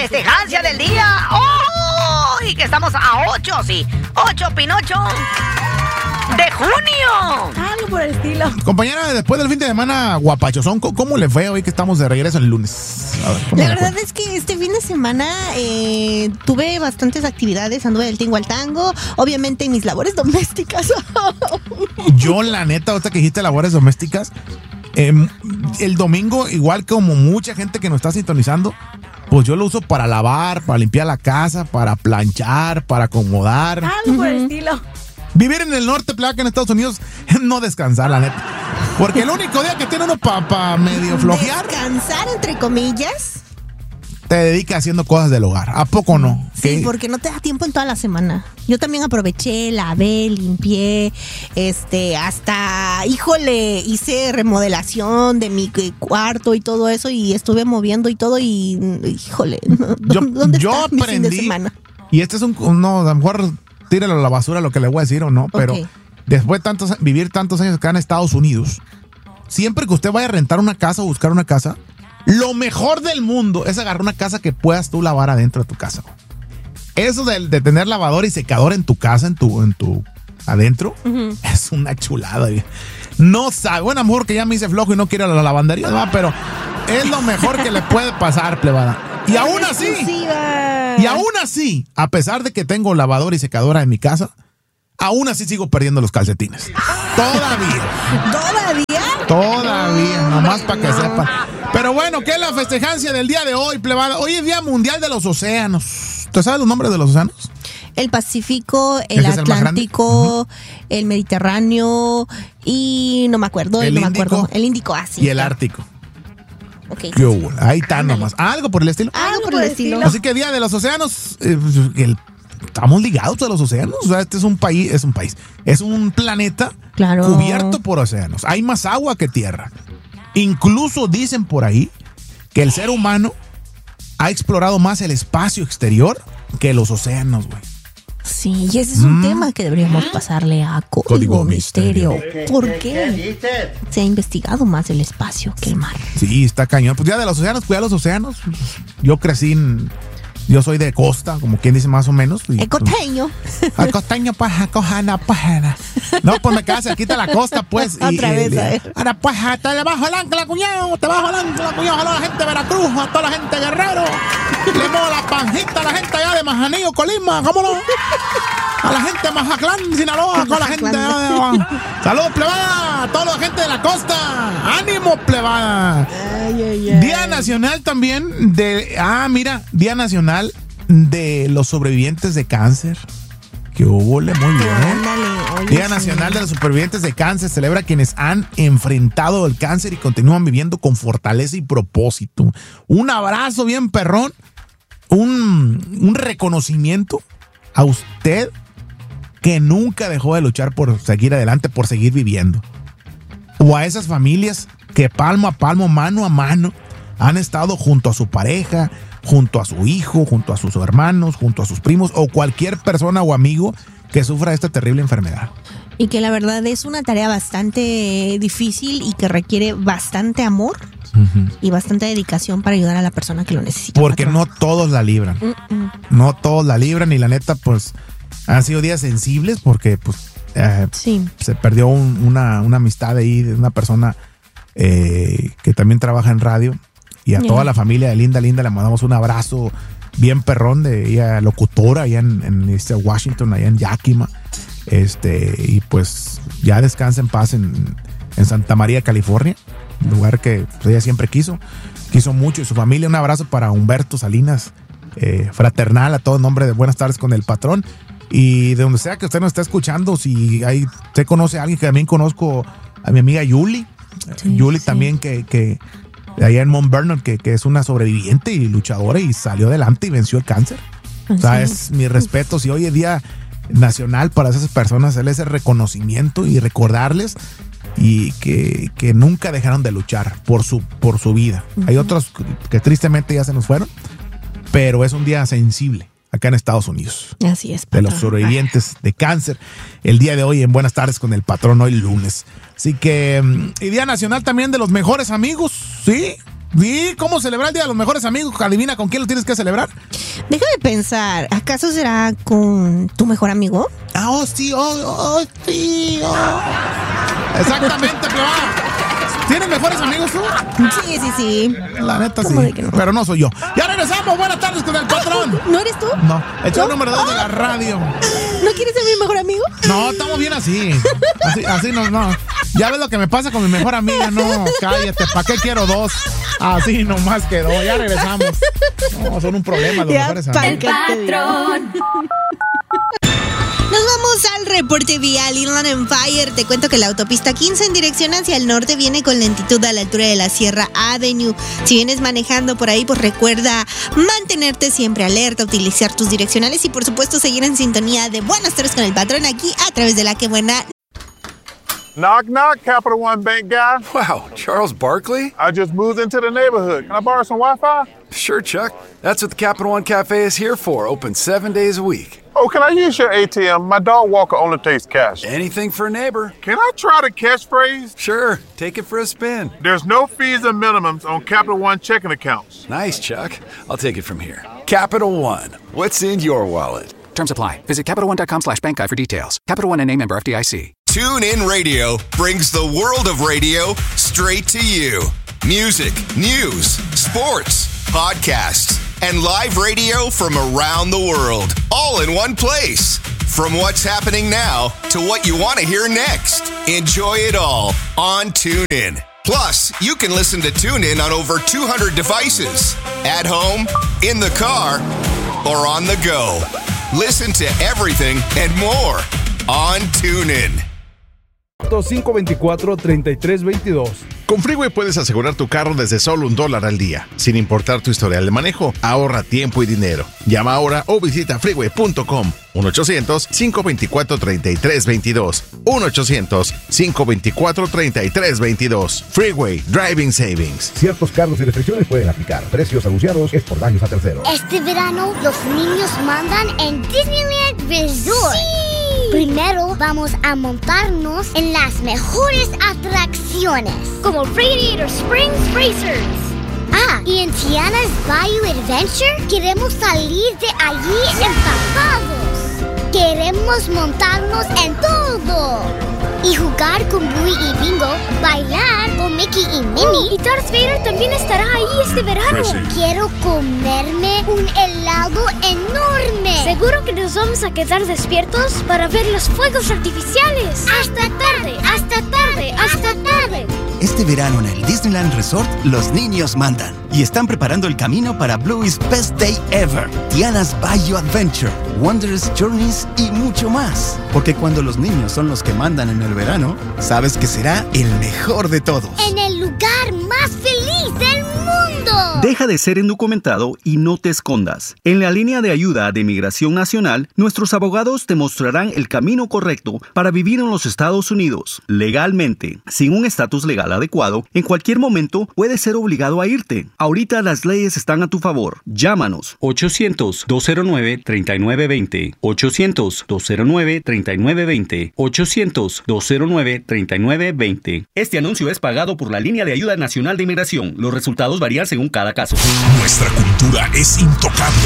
festejancia del día. ¡Oh! Y que estamos a 8, sí. 8, Pinocho. ¡De junio! Algo por el estilo. Compañera, después del fin de semana guapachosón, ¿cómo le fue hoy que estamos de regreso el lunes? A ver, La verdad es que este fin de semana tuve bastantes actividades, anduve del tingo al tango, obviamente en mis labores domésticas. Yo, la neta, ahorita que dijiste labores domésticas, el domingo, igual como mucha gente que nos está sintonizando, pues yo lo uso para lavar, para limpiar la casa, para planchar, para acomodar. Algo por el estilo. Vivir en el norte, placa en Estados Unidos, es no descansar, la neta. Porque el único día que tiene uno para medio flojear, Descansar, entre comillas. te dedica haciendo cosas del hogar. ¿A poco no? Sí, ¿Qué? porque no te da tiempo en toda la semana. Yo también aproveché, lavé, limpié, hasta, hice remodelación de mi cuarto y todo eso y estuve moviendo y todo y, ¿dónde yo está mi fin de aprendí, semana? y este es no, a lo mejor tíralo a la basura lo que le voy a decir o no, pero después de vivir tantos años acá en Estados Unidos, siempre que usted vaya a rentar una casa o buscar una casa, lo mejor del mundo es agarrar una casa que puedas tú lavar adentro de tu casa. Eso de tener lavadora y secadora en tu casa, en tu adentro, es una chulada. No sabe, bueno, amor, que ya me hice flojo y no quiero la lavandería, ¿no? Pero es lo mejor que le puede pasar, plebada. Y aún así, a pesar de que tengo lavadora y secadora en mi casa, aún así sigo perdiendo los calcetines. Todavía, nomás para que sepan. Pero bueno, ¿qué es la festejancia del día de hoy, plebada? Hoy es Día Mundial de los Océanos. ¿Tú sabes los nombres de los océanos? El Pacífico, el Atlántico, el Mediterráneo y no me acuerdo. El Índico, así. Y el Ártico. Okay, sí. Ahí está nomás. ¿Algo por el estilo? Algo por el estilo. Así que Día de los Océanos, estamos ligados a los océanos. O sea, este es un planeta cubierto por océanos. Hay más agua que tierra. Incluso dicen por ahí que el ser humano ha explorado más el espacio exterior que los océanos, güey. Sí, y ese es un tema que deberíamos pasarle a Código Misterio. ¿Por qué? Se ha investigado más el espacio que el mar. Sí, está cañón. Pues Día de los Océanos, cuida los océanos. Yo yo soy de costa, como quien dice más o menos. El costeño. El costeño, pues, cojana. No, pues me queda cerquita la costa, pues. Otra vez, a ver. Ahora, pues, te bajo el ancla, cuñado. Te bajo el ancla, cuñado. A la gente de Veracruz, a toda la gente de Guerrero. Le muevo la panjita a la gente allá de Majanillo, Colima, ¿cómo no? A la gente de Mazatlán, Sinaloa, con la gente de... ¡Saludos, plebada! A toda la gente de la costa. ¡Ánimo, plebada! Día Nacional también Día Nacional de los sobrevivientes de cáncer. Que hubo, muy bien. Día Nacional de los Supervivientes de Cáncer celebra a quienes han enfrentado el cáncer y continúan viviendo con fortaleza y propósito. Un abrazo bien perrón, un reconocimiento a usted que nunca dejó de luchar por seguir adelante, por seguir viviendo. O a esas familias que palmo a palmo, mano a mano, han estado junto a su pareja, junto a su hijo, junto a sus hermanos, junto a sus primos o cualquier persona o amigo que sufra esta terrible enfermedad. Y que la verdad es una tarea bastante difícil y que requiere bastante amor y bastante dedicación para ayudar a la persona que lo necesita. Porque no todos la libran. No todos la libran y la neta, pues, han sido días sensibles porque, pues, se perdió una amistad ahí de una persona que también trabaja en radio. Y a toda la familia de Linda le mandamos un abrazo bien perrón de ella, locutora allá en Washington, allá en Yakima. Y pues ya descansa en paz en Santa María, California, lugar que pues, ella siempre quiso mucho. Y su familia, un abrazo para Humberto Salinas, fraternal, a todo nombre de Buenas Tardes con el Patrón. Y de donde sea que usted nos esté escuchando, si usted conoce a alguien, que también conozco a mi amiga Yuli. Yuli también que allá en Mount Vernon, que es una sobreviviente y luchadora y salió adelante y venció el cáncer. O sea, es mi respeto. Si hoy es Día Nacional para esas personas, él es el reconocimiento y recordarles y que nunca dejaron de luchar por su vida. Hay otros que tristemente ya se nos fueron, pero es un día sensible acá en Estados Unidos. Así es, patrón. De los sobrevivientes de cáncer. El día de hoy en Buenas Tardes con el Patrón, hoy lunes. Así que, y Día Nacional también de los mejores amigos. Sí. ¿Cómo celebrar el Día de los Mejores Amigos? Adivina con quién lo tienes que celebrar. Déjame pensar, ¿acaso será con tu mejor amigo? Sí. Exactamente, plebada. ¿Tienes mejores amigos tú? Sí. La neta sí. ¿Cómo de que no? Pero no soy yo. Ya regresamos. Buenas tardes con el patrón. ¿No eres tú? No. El show número 2 de la radio. ¿No quieres ser mi mejor amigo? No, estamos bien así. Así no. Ya ves lo que me pasa con mi mejor amiga. No, cállate. ¿Para qué quiero dos? Así nomás quedó. Ya regresamos. No, son un problema los mejores amigos. El patrón. Nos vamos al reporte vial Inland Empire. Te cuento que la autopista 15 en dirección hacia el norte viene con lentitud a la altura de la Sierra Avenue. Si vienes manejando por ahí, pues recuerda mantenerte siempre alerta, utilizar tus direccionales y por supuesto seguir en sintonía de Buenas Tardes con el Patrón aquí a través de la que buena. Knock, knock, Capital One Bank guy. Wow, Charles Barkley? I just moved into the neighborhood. Can I borrow some Wi-Fi? Sure, Chuck. That's what the Capital One Cafe is here for, open 7 days a week. Oh, can I use your ATM? My dog walker only takes cash. Anything for a neighbor. Can I try the catchphrase? Sure, take it for a spin. There's no fees or minimums on Capital One checking accounts. Nice, Chuck. I'll take it from here. Capital One, what's in your wallet? Terms apply. Visit CapitalOne.com/bankguide for details. Capital One and a member FDIC. TuneIn Radio brings the world of radio straight to you. Music, news, sports, podcasts, and live radio from around the world, all in one place. From what's happening now to what you want to hear next. Enjoy it all on TuneIn. Plus, you can listen to TuneIn on over 200 devices. At home, in the car, or on the go. Listen to everything and more on TuneIn. 524-3322. Con Freeway puedes asegurar tu carro desde solo $1 al día. Sin importar tu historial de manejo, ahorra tiempo y dinero. Llama ahora o visita freeway.com. 1-800-524-3322. 1-800-524-3322. Freeway Driving Savings. Ciertos cargos y restricciones pueden aplicar. Precios anunciados es por daños a terceros. Este verano, los niños mandan en Disneyland Resort. ¡Sí! Primero vamos a montarnos en las mejores atracciones, como Radiator Springs Racers. Y en Tiana's Bayou Adventure queremos salir de allí empapados. Queremos montarnos en todo y jugar con Bluey y Bingo, bailar con Mickey y Minnie. Y Darth Vader también estará ahí este verano. Quiero comerme un helado enorme. Seguro que nos vamos a quedar despiertos para ver los fuegos artificiales. Hasta tarde, hasta tarde, hasta tarde. Este verano en el Disneyland Resort, los niños mandan y están preparando el camino para Bluey's Best Day Ever, Tiana's Bayou Adventure, Wondrous Journeys y mucho más. Porque cuando los niños son los que mandan en el verano, sabes que será el mejor de todos. En el lugar más feliz del mundo. Deja de ser indocumentado y no te escondas. En la línea de ayuda de Migración Nacional, nuestros abogados te mostrarán el camino correcto para vivir en los Estados Unidos, legalmente. Sin un estatus legal adecuado, en cualquier momento puedes ser obligado a irte. Ahorita las leyes están a tu favor. Llámanos 800-209-3920, 800-209-3920, 800-209-3920. Este anuncio es pagado por la línea de ayuda nacional de inmigración. Los resultados varían según cada caso. Nuestra cultura es intocable.